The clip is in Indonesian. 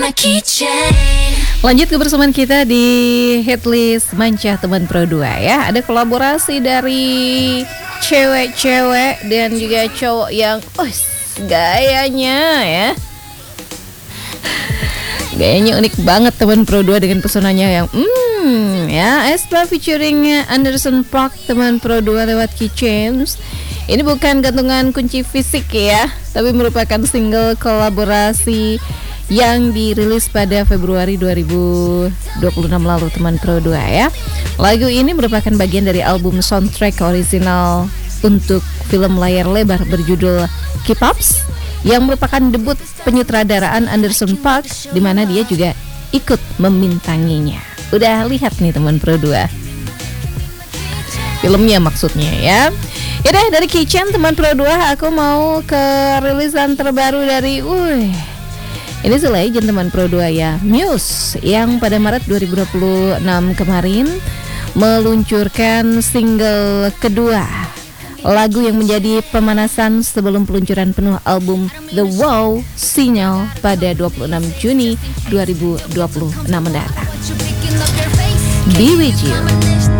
Lanjut kebersamaan kita di Hitlist Manca Teman Pro 2 ya. Ada kolaborasi dari cewek-cewek dan juga cowok yang gayanya ya. Gayanya unik banget Teman Pro 2 dengan pesonanya yang ya. aespa featuring Anderson .Paak Teman Pro 2 lewat Keychains. Ini bukan gantungan kunci fisik ya, tapi merupakan single kolaborasi yang dirilis pada Februari 2026 lalu Teman Pro 2 ya. Lagu ini merupakan bagian dari album soundtrack original untuk film layar lebar berjudul Keep Ups yang merupakan debut penyutradaraan Anderson .Paak, di mana dia juga ikut memintanginya. Udah lihat nih Teman Pro 2 filmnya maksudnya ya. Yaudah, dari Kitchen Teman Pro 2 aku mau ke rilisan terbaru dari ini si legend Teman Pro 2 ya, Muse, yang pada Maret 2026 kemarin meluncurkan single kedua, lagu yang menjadi pemanasan sebelum peluncuran penuh album The Wow Signal pada 26 Juni 2026 mendatang. Be With You.